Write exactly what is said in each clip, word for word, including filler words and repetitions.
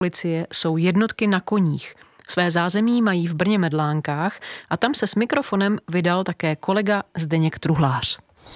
Policie jsou jednotky na koních. Své zázemí mají v Brně Medlánkách a tam se s mikrofonem vydal také kolega Zdeněk Truhlář.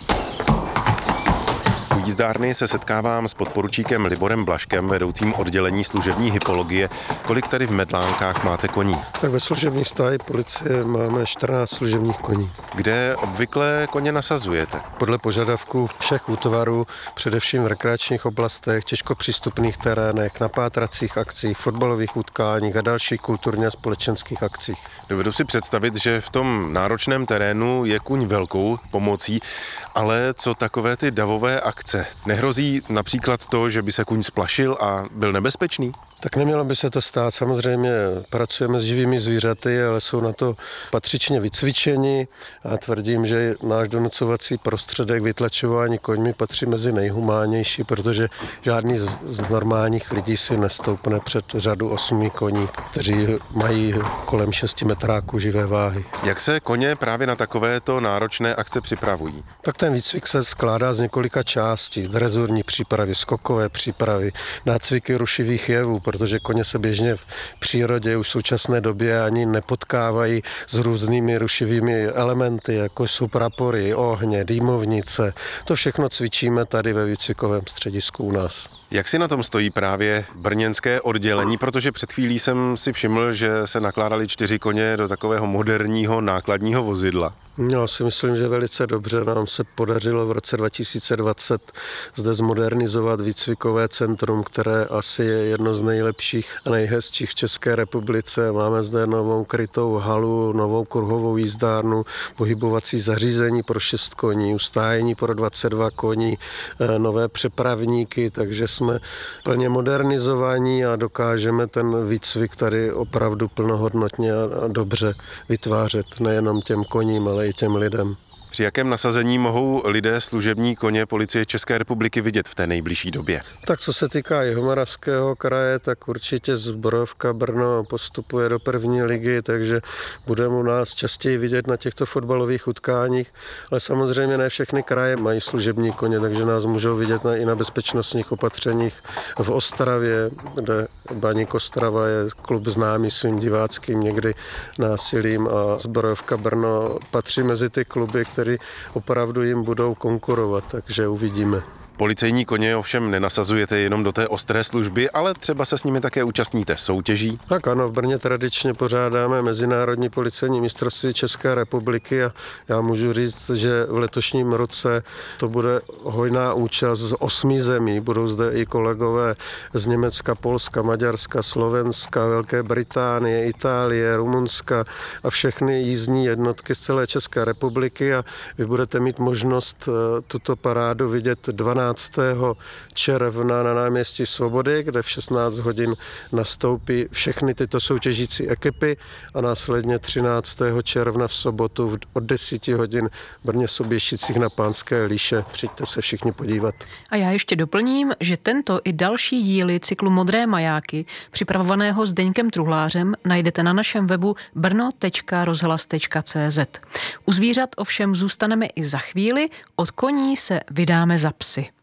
U jízdárny se setkávám s podporučíkem Liborem Blažkem, vedoucím oddělení služební hypologie. Kolik tady v Medlánkách máte koní? Tak ve služební stáji policie máme čtrnáct služebních koní. Kde obvykle koně nasazujete? Podle požadavků všech útvarů, především v rekreačních oblastech, těžko přístupných terénech, na pátracích akcích, fotbalových utkáních a dalších kulturně a společenských akcích. Dovedu si představit, že v tom náročném terénu je kuň velkou pomocí, ale co takové ty davové akce? Nehrozí například to, že by se kuň splašil a byl nebezpečný? Tak nemělo by se to stát. Samozřejmě pracujeme s živými zvířaty, ale jsou na to patřičně vycvičeni a tvrdím, že náš donucovací prostředek vytlačování koňmi patří mezi nejhumánnější, protože žádný z normálních lidí si nestoupne před řadu osmi koní, kteří mají kolem šesti metráků živé váhy. Jak se koně právě na takovéto náročné akce připravují? Tak ten výcvik se skládá z několika částí. Drezurní přípravy, skokové přípravy, nácviky rušivých jevů, protože koně se běžně v přírodě už v současné době ani nepotkávají s různými rušivými elementy, jako jsou prapory, ohně, dýmovnice. To všechno cvičíme tady ve výcvikovém středisku u nás. Jak si na tom stojí právě brněnské oddělení, protože před chvílí jsem si všiml, že se nakládali čtyři koně do takového moderního nákladního vozidla. Já si myslím, že velice dobře. Nám se podařilo v roce dva tisíce dvacet zde zmodernizovat výcvikové centrum, které asi je jedno z nejlepších a nejhezčích v České republice. Máme zde novou krytou halu, novou kruhovou jízdárnu, pohybovací zařízení pro šest koní, ustájení pro dvacet dva koní, nové přepravníky, takže jsme plně modernizovaní a dokážeme ten výcvik tady opravdu plnohodnotně a dobře vytvářet nejenom těm koním, ale i těm lidem. Při jakém nasazení mohou lidé služební koně Policie České republiky vidět v té nejbližší době? Tak co se týká Jihomoravského kraje, tak určitě Zbrojovka Brno postupuje do první ligy, takže budeme u nás častěji vidět na těchto fotbalových utkáních, ale samozřejmě ne všechny kraje mají služební koně, takže nás můžou vidět na, i na bezpečnostních opatřeních v Ostravě, kde Baník Ostrava je klub známý svým diváckým někdy násilím a Zbrojovka Brno patří mezi ty kluby, které opravdu jim budou konkurovat, takže uvidíme. Policejní koně ovšem nenasazujete jenom do té ostré služby, ale třeba se s nimi také účastníte soutěží? Tak ano, v Brně tradičně pořádáme Mezinárodní policejní mistrovství České republiky a já můžu říct, že v letošním roce to bude hojná účast z osmi zemí. Budou zde i kolegové z Německa, Polska, Maďarska, Slovenska, Velké Británie, Itálie, Rumunska a všechny jízdní jednotky z celé České republiky a vy budete mít možnost tuto parádu vidět dvanáctého června na náměstí Svobody, kde v šestnáct hodin nastoupí všechny tyto soutěžící ekipy a následně třináctého června v sobotu od deseti hodin v Brně Soběšicích na Pánské Líše. Přijďte se všichni podívat. A já ještě doplním, že tento i další díly cyklu Modré majáky, připravovaného Zdeňkem Truhlářem, najdete na našem webu brno tečka rozhlas tečka cé zet. U zvířat ovšem zůstaneme i za chvíli, od koní se vydáme za psy.